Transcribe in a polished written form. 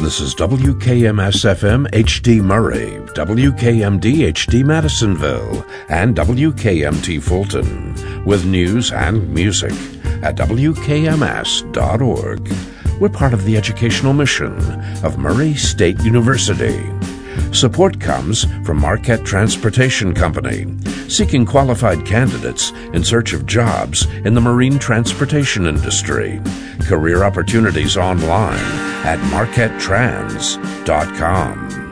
This is WKMS-FM HD Murray, WKMD HD Madisonville, and WKMT Fulton, with news and music at WKMS.org. We're part of the educational mission of Murray State University. Support comes from Marquette Transportation Company, seeking qualified candidates in search of jobs in the marine transportation industry. Career opportunities online at marquettetrans.com.